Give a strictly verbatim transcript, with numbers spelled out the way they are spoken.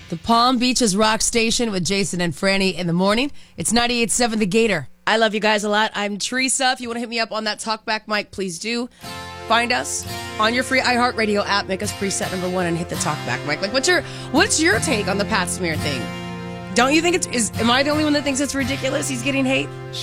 The Palm Beaches Rock Station with Jason and Franny in the morning. It's ninety-eight point seven The Gator. I love you guys a lot. I'm Teresa. If you want to hit me up on that talkback mic, please do. Find us on your free iHeartRadio app. Make us preset number one and hit the talkback mic. Like, what's your what's your take on the Pat Smear thing? Don't you think it's is? Am I the only one that thinks it's ridiculous? He's getting hate.